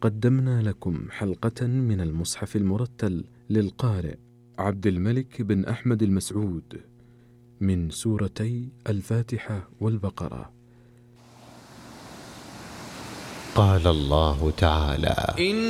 قدمنا لكم حلقة من المصحف المرتل للقارئ عبد الملك بن أحمد المسعود من سورتي الفاتحة والبقرة. قال الله تعالى: